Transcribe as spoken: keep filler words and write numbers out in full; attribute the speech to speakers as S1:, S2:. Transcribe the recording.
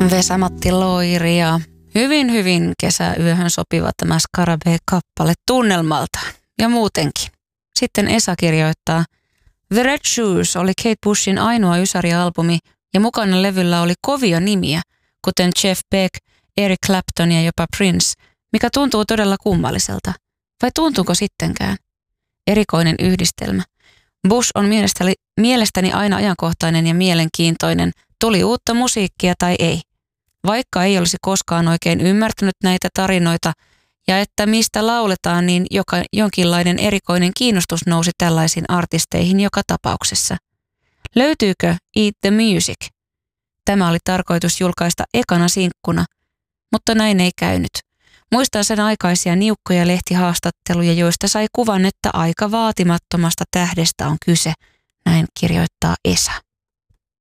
S1: Vesa-Matti Loiri ja hyvin hyvin kesäyöhön sopiva tämä Scarabée-kappale tunnelmaltaan ja muutenkin. Sitten Esa kirjoittaa, The Red Shoes oli Kate Bushin ainoa ysäri-albumi ja mukana levyllä oli kovia nimiä, kuten Jeff Beck, Eric Clapton ja jopa Prince, mikä tuntuu todella kummalliselta. Vai tuntuuko sittenkään? Erikoinen yhdistelmä. Bush on mielestäni, mielestäni aina ajankohtainen ja mielenkiintoinen, tuli uutta musiikkia tai ei. Vaikka ei olisi koskaan oikein ymmärtänyt näitä tarinoita ja että mistä lauletaan, niin joka, jonkinlainen erikoinen kiinnostus nousi tällaisiin artisteihin joka tapauksessa. Löytyykö Eat the Music? Tämä oli tarkoitus julkaista ekana sinkkuna, mutta näin ei käynyt. Muistan sen aikaisia niukkoja lehtihaastatteluja, joista sai kuvan, että aika vaatimattomasta tähdestä on kyse, näin kirjoittaa Esa.